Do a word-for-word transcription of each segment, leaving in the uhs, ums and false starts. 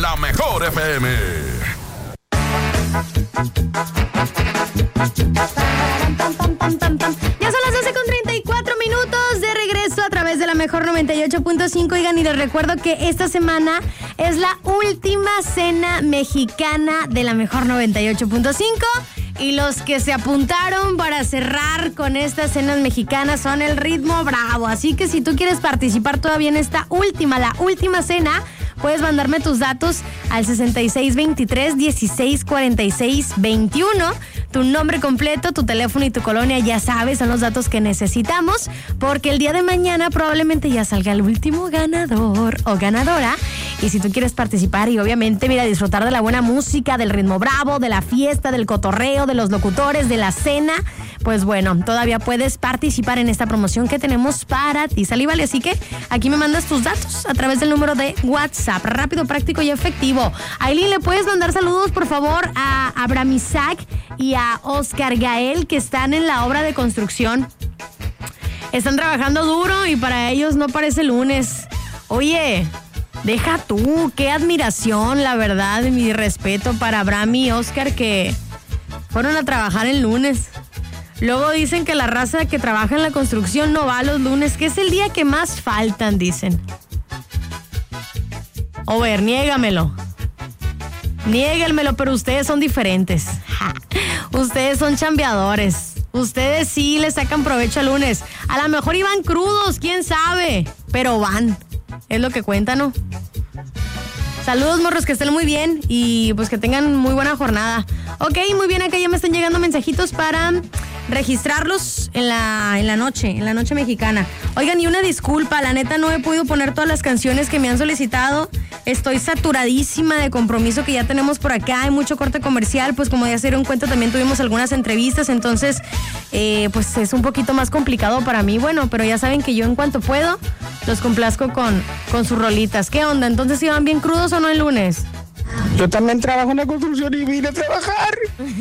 la Mejor F M. Ya son las doce con treinta y cuatro minutos de regreso a través de la Mejor noventa y ocho punto cinco. Oigan, y les recuerdo que esta semana es la última cena mexicana de la Mejor noventa y ocho punto cinco. Y los que se apuntaron para cerrar con estas cenas mexicanas son el Ritmo Bravo. Así que si tú quieres participar todavía en esta última, la última cena, puedes mandarme tus datos al sesenta y seis veintitrés dieciséis cuarenta y seis veintiuno. Tu nombre completo, tu teléfono y tu colonia, ya sabes, son los datos que necesitamos, porque el día de mañana probablemente ya salga el último ganador o ganadora. Y si tú quieres participar y obviamente, mira, disfrutar de la buena música, del Ritmo Bravo, de la fiesta, del cotorreo, de los locutores, de la cena, pues bueno, todavía puedes participar en esta promoción que tenemos para ti, ¿sale? Vale, así que aquí me mandas tus datos a través del número de WhatsApp, rápido, práctico y efectivo. Aileen, ¿le puedes mandar saludos, por favor, a Abraham Isaac y a Oscar Gael, que están en la obra de construcción? Están trabajando duro y para ellos no parece lunes. Oye, deja tú, qué admiración, la verdad, mi respeto para Abraham y Oscar, que fueron a trabajar el lunes. Luego dicen que la raza que trabaja en la construcción no va los lunes, que es el día que más faltan, dicen. O ver, niégamelo. Niéguenmelo, pero ustedes son diferentes. Ustedes son chambeadores. Ustedes sí le sacan provecho al lunes. A lo mejor iban crudos, quién sabe, pero van. Es lo que cuentan, ¿no? Saludos, morros, que estén muy bien y pues que tengan muy buena jornada. Ok, muy bien, acá ya me están llegando mensajitos para registrarlos en la, en la noche, en la noche mexicana. Oigan, y una disculpa, la neta no he podido poner todas las canciones que me han solicitado. Estoy saturadísima de compromiso que ya tenemos por acá, hay mucho corte comercial, pues como ya se dieron cuenta también tuvimos algunas entrevistas, entonces eh, pues es un poquito más complicado para mí, bueno, pero ya saben que yo en cuanto puedo los complazco con, con sus rolitas. ¿Qué onda? Entonces, ¿iban bien crudos o no el lunes? Yo también trabajo en la construcción y vine a trabajar.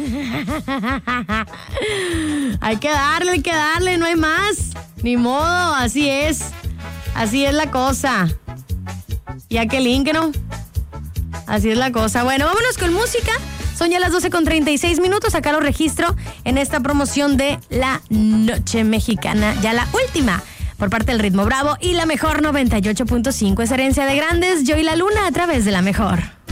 Hay que darle, hay que darle, no hay más. Ni modo, así es. Así es la cosa. Ya que link, ¿no? Así es la cosa. Bueno, vámonos con música. Son ya las doce con treinta y seis minutos. Acá lo registro en esta promoción de la Noche Mexicana. Ya la última por parte del Ritmo Bravo y la Mejor noventa y ocho punto cinco. Es herencia de grandes. Yo y la Luna a través de la Mejor.